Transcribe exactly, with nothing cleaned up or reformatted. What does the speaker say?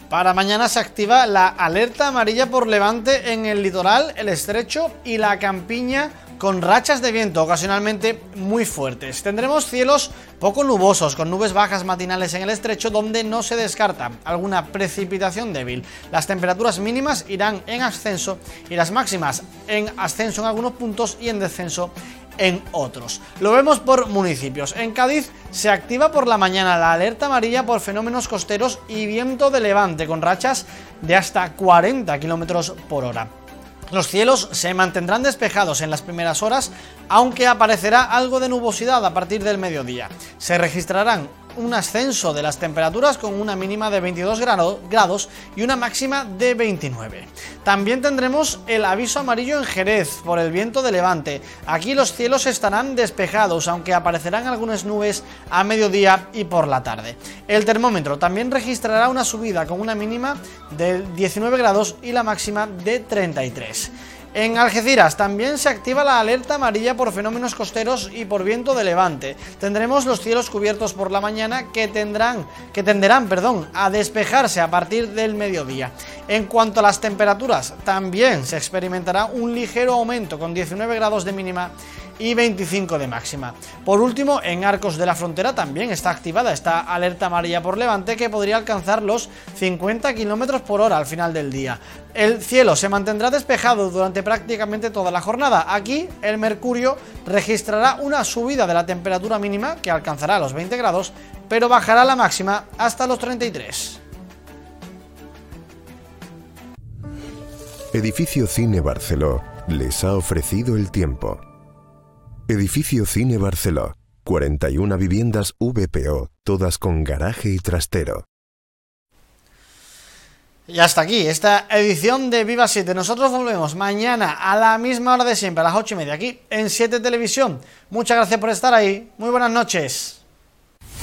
Para mañana se activa la alerta amarilla por levante en el litoral, el estrecho y la campiña, con rachas de viento ocasionalmente muy fuertes. Tendremos cielos poco nubosos, con nubes bajas matinales en el estrecho, donde no se descarta alguna precipitación débil. Las temperaturas mínimas irán en ascenso y las máximas en ascenso en algunos puntos y en descenso en otros. Lo vemos por municipios. En Cádiz se activa por la mañana la alerta amarilla por fenómenos costeros y viento de levante, con rachas de hasta cuarenta kilómetros por hora. Los cielos se mantendrán despejados en las primeras horas, aunque aparecerá algo de nubosidad a partir del mediodía. Se registrarán un ascenso de las temperaturas con una mínima de veintidós grados y una máxima de veintinueve. También tendremos el aviso amarillo en Jerez por el viento de levante. Aquí los cielos estarán despejados, aunque aparecerán algunas nubes a mediodía y por la tarde. El termómetro también registrará una subida con una mínima de diecinueve grados y la máxima de treinta y tres. En Algeciras también se activa la alerta amarilla por fenómenos costeros y por viento de levante. Tendremos los cielos cubiertos por la mañana que tendrán que tenderán, perdón, a despejarse a partir del mediodía. En cuanto a las temperaturas, también se experimentará un ligero aumento con diecinueve grados de mínima y veinticinco de máxima. Por último, en Arcos de la Frontera también está activada esta alerta amarilla por levante, que podría alcanzar los cincuenta kilómetros por hora al final del día. El cielo se mantendrá despejado durante prácticamente toda la jornada. Aquí el mercurio registrará una subida de la temperatura mínima, que alcanzará los veinte grados, pero bajará la máxima hasta los treinta y tres. Edificio Cine Barceló les ha ofrecido el tiempo. Edificio Cine Barceló, cuarenta y una viviendas V P O, todas con garaje y trastero. Y hasta aquí esta edición de Viva siete. Nosotros volvemos mañana a la misma hora de siempre, a las ocho y media, aquí en siete Televisión. Muchas gracias por estar ahí. Muy buenas noches.